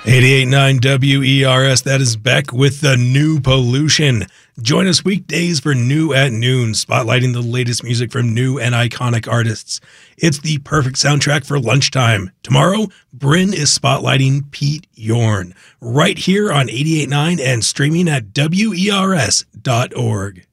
88.9 WERS, that is Beck with the New Pollution. Join us weekdays for New at Noon, spotlighting the latest music from new and iconic artists. It's the perfect soundtrack for lunchtime. Tomorrow, Bryn is spotlighting Pete Yorn, right here on 88.9 and streaming at WERS.org.